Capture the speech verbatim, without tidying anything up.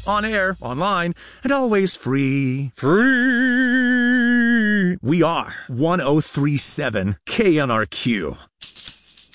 On air, online, and always free. Free! We are one oh three point seven K N R Q.